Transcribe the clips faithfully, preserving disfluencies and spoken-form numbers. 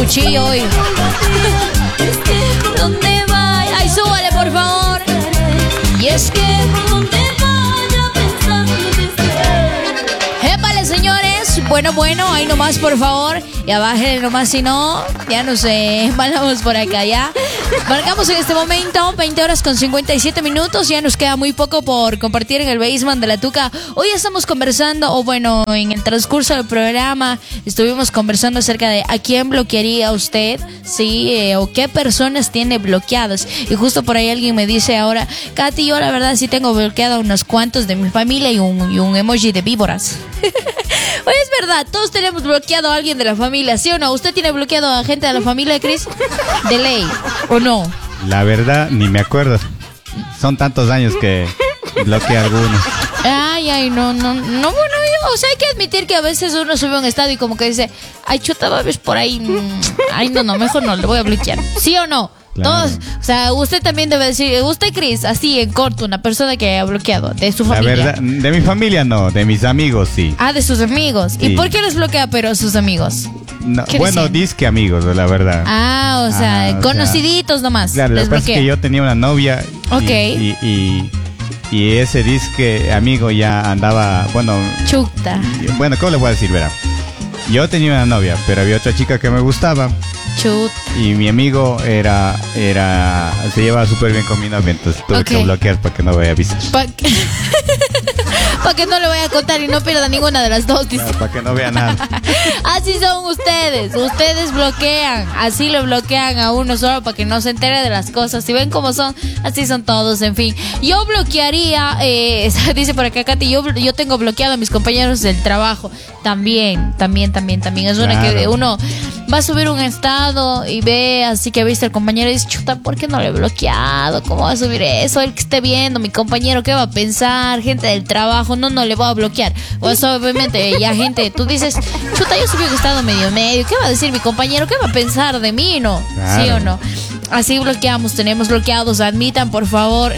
cuchillo hoy. ¿Dónde va? Ay, súbale, por favor. Y es que épale, señores. Bueno, bueno, ahí nomás, por favor. Ya bájenle nomás, si no, ya no sé. Vamos por acá, ya. Marcamos en este momento veinte horas con cincuenta y siete minutos. Ya nos queda muy poco por compartir en el basement de la Tuca. Hoy estamos conversando, o bueno, en el transcurso del programa estuvimos conversando acerca de a quién bloquearía usted, sí, eh, o qué personas tiene bloqueadas. Y justo por ahí alguien me dice ahora, Katy, yo la verdad sí tengo bloqueado a unos cuantos de mi familia y un, y un emoji de víboras. Oye, es verdad, todos tenemos bloqueado a alguien de la familia, ¿sí o no? ¿Usted tiene bloqueado a gente de la familia, Chris? De ley, ¿o no? La verdad, ni me acuerdo. Son tantos años que bloqueé a algunos. Ay, ay, no, no, no, bueno, yo, o sea, hay que admitir que a veces uno sube un estado y como que dice, ay, chuta, babes, por ahí, mm, ay, no, no, mejor no, le voy a bloquear. ¿Sí o no? Claro. Todos, o sea, usted también debe decir, usted, Chris, así en corto, una persona que haya bloqueado de su familia. La verdad, de mi familia no, de mis amigos sí. Ah, de sus amigos. Sí. ¿Y por qué les bloquea pero a sus amigos? No, bueno, disque amigos, la verdad. Ah, o sea, ah, o sea, conociditos nomás. Claro, lo que pasa es que yo tenía una novia. Ok. Y, y, y, y ese disque amigo ya andaba, bueno. Chuta. Bueno, ¿cómo le voy a decir, verá? Yo tenía una novia, pero había otra chica que me gustaba. Chut. Y mi amigo era, era, se llevaba súper bien con mi novia, entonces tuve okay. que bloquear para que no vaya a avisar. Para que... pa que no le vaya a contar y no pierda ninguna de las dos. No, para que no vea nada. Así son ustedes, ustedes bloquean, así lo bloquean a uno solo para que no se entere de las cosas. Si ven cómo son, así son todos, en fin. Yo bloquearía, eh, dice por acá Katy, yo, yo tengo bloqueado a mis compañeros del trabajo. También, también, también, también. Es una claro. que uno va a subir un estado y ve así que viste al compañero y dice, chuta, ¿por qué no lo he bloqueado? ¿Cómo va a subir eso? El que esté viendo, mi compañero, ¿qué va a pensar? Gente del trabajo, no, no le voy a bloquear. O eso, obviamente, ya gente, tú dices, chuta, yo subí un estado medio medio, ¿qué va a decir mi compañero? ¿Qué va a pensar de mí? No, claro. ¿Sí o no? Así bloqueamos, tenemos bloqueados, admitan, por favor.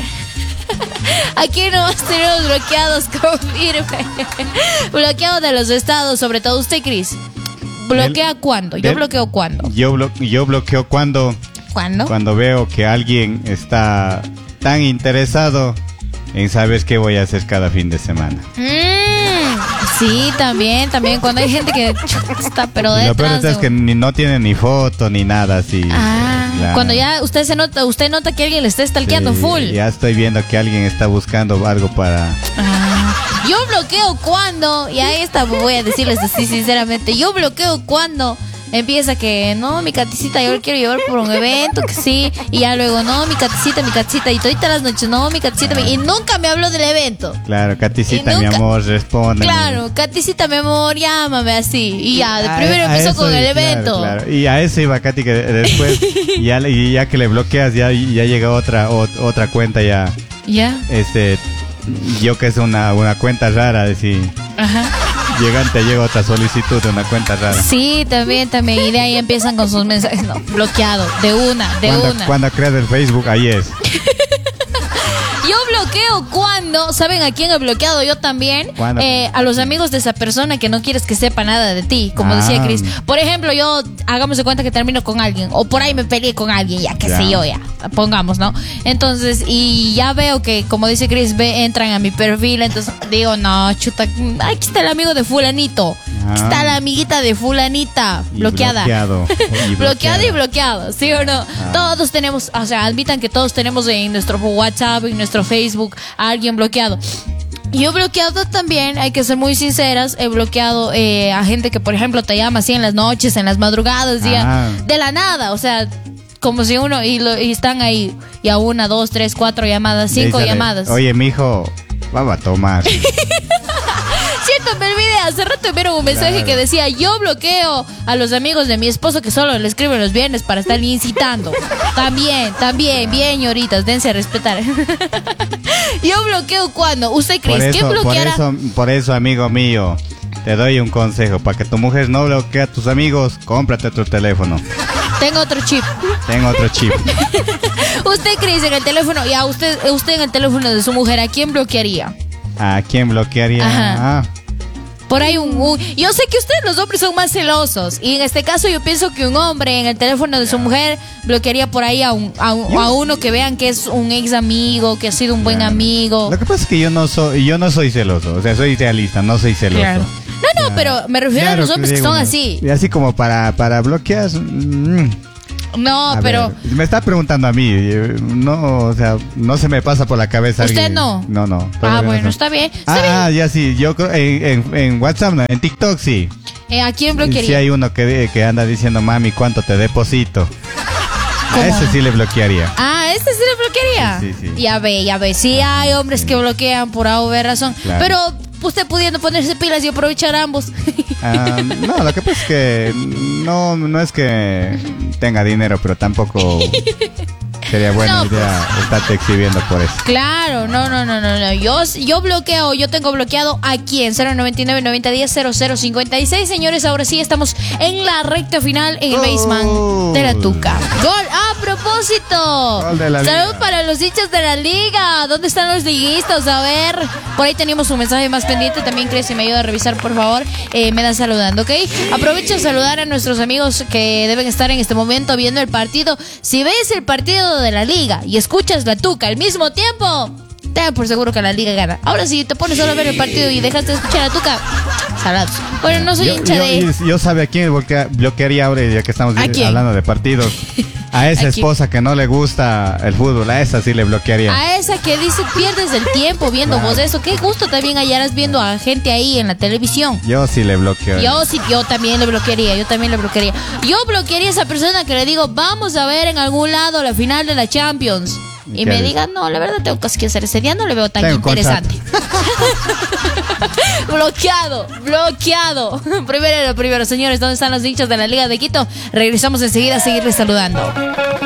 Aquí nomás tenemos bloqueados, confirme. Bloqueados de los estados, sobre todo usted, Chris. ¿Bloquea cuándo? Yo bloqueo cuándo. Yo, blo yo bloqueo cuando. ¿Cuándo? Cuando veo que alguien está tan interesado en saber qué voy a hacer cada fin de semana. Mm, sí, también, también. Cuando hay gente que está, pero detrás. Lo peor es que ni, no tiene ni foto ni nada así. Ah, claro. Cuando ya usted se nota, usted nota que alguien le está stalkeando sí, full. Ya estoy viendo que alguien está buscando algo para. Ah, yo bloqueo cuando, y ahí está, voy a decirles así sinceramente, yo bloqueo cuando empieza que, no, mi Katicita, yo lo quiero llevar por un evento, que sí, y ya luego, no, mi Katicita, mi Katicita, y todita las noches, no, mi Katicita, ah. y nunca me habló del evento. Claro, Katicita, mi amor, responde. Claro, Katicita, mi amor, llámame así, y ya, de primero a, a empezó con el claro, evento. Claro. Y a eso iba Katy, que después, ya, y ya que le bloqueas, ya, ya llega otra, o, otra cuenta ya. ¿Ya? Este, yo que es una, una cuenta rara, decir. Ajá. Llegante llega otra solicitud de una cuenta rara. Sí, también, también. Y de ahí empiezan con sus mensajes. No, bloqueado. De una, de cuando, una. Cuando creas el Facebook, ahí es. Yo bloqueo cuando, ¿saben a quién he bloqueado yo también? Eh, a los amigos de esa persona que no quieres que sepa nada de ti, como ah. decía Chris. Por ejemplo, yo, hagamos de cuenta que termino con alguien, o por ahí me peleé con alguien, ya, qué sé yo, ya, pongamos, ¿no? Entonces, y ya veo que, como dice Chris, ve, entran a mi perfil, entonces digo, no, chuta, aquí está el amigo de fulanito. Ah. Está la amiguita de fulanita, y bloqueada. Bloqueado. Y bloqueado y bloqueado, ¿sí o no? Ah. Todos tenemos, o sea, admitan que todos tenemos en nuestro WhatsApp, en nuestro Facebook, a alguien bloqueado. Yo he bloqueado también, hay que ser muy sinceras, he bloqueado eh, a gente que, por ejemplo, te llama así en las noches, en las madrugadas, día, ah. de la nada, o sea, como si uno, y, lo, y están ahí, y a una, dos, tres, cuatro llamadas, cinco Dísale, llamadas. Oye, mijo, vamos a tomar. Cierto, me olvidé, hace rato me vieron un mensaje claro. que decía, yo bloqueo a los amigos de mi esposo que solo le escriben los viernes para estar incitando. También, también, bien, señoritas, dense a respetar. Yo bloqueo cuando, ¿usted cree que bloqueará? Por eso, por eso, amigo mío, te doy un consejo, para que tu mujer no bloquee a tus amigos, cómprate otro teléfono. Tengo otro chip. Tengo otro chip. ¿Usted cree en el teléfono, ya usted, usted en el teléfono de su mujer, a quién bloquearía? ¿A quién bloquearía? Ajá. Ah, Por ahí un, un... Yo sé que ustedes los hombres son más celosos. Y en este caso yo pienso que un hombre en el teléfono de su mujer bloquearía por ahí a, un, a, un, a uno que vean que es un ex amigo, que ha sido un buen Claro. amigo. Lo que pasa es que yo no soy, yo no soy celoso, o sea, soy realista, no soy celoso. Claro. No, no, Ya. pero me refiero Claro a los hombres que digo, son no. así. Y así como para, para bloquear. mm, No, a pero... ver, me está preguntando a mí, eh, no, o sea, no se me pasa por la cabeza. ¿Usted alguien- no? No, no. Ah, todavía bueno, no. está bien. Está Ah, bien. ah, ya sí, yo creo, en, en, en WhatsApp, no, en TikTok sí. Eh, ¿A quién Sí bloquearía? hay uno que, que anda diciendo, mami, ¿cuánto te deposito? ¿Cómo? A ese sí le bloquearía. Ah, este sí lo bloquearía. Sí, sí, sí. Ya ve, ya ve. Sí hay hombres que bloquean por A o B razón. Claro. Pero usted pudiendo ponerse pilas y aprovechar ambos. Ah, no, lo que pasa es que no, no es que tenga dinero, pero tampoco sería buena No, pues. idea estarte exhibiendo por eso. Claro, no, no, no, no, no. Yo, yo bloqueo, yo tengo bloqueado aquí en cero noventa y nueve, noventa diez, cero cero cincuenta y seis. Señores, ahora sí estamos en la recta final en el basement Gol. de la Tuca. Gol, a propósito. Gol de la Salud liga. para los hinchas de la liga. ¿Dónde están los liguistas? A ver, por ahí tenemos un mensaje más pendiente. También, Cris, si me ayuda a revisar, por favor, eh, me dan saludando, ¿ok? Aprovecho a saludar a nuestros amigos que deben estar en este momento viendo el partido. Si ves el partido de la liga y escuchas la Tuca al mismo tiempo, te da por seguro que la liga gana. Ahora si te pones solo a ver el partido y dejas de escuchar a Tuca, salados. Bueno, no soy Yo, hincha yo, de... yo sabe a quién bloquea- bloquearía ahora, ya que estamos ¿A quién? hablando de partidos. A esa ¿A quién? esposa que no le gusta el fútbol, a esa sí le bloquearía. A esa que dice pierdes el tiempo viendo Claro. vos eso. Qué gusto también hallarás viendo a gente ahí en la televisión. Yo sí le bloqueo. Yo sí, yo también le bloquearía, yo también le bloquearía. Yo bloquearía a esa persona que le digo, vamos a ver en algún lado la final de la Champions. Y ¿Qué me dices? diga, no, la verdad tengo cosas que hacer ese día, no le veo tan Tengo interesante. Bloqueado, bloqueado. Primero lo primero, señores, ¿dónde están los hinchas de la Liga de Quito? Regresamos enseguida a seguirles saludando.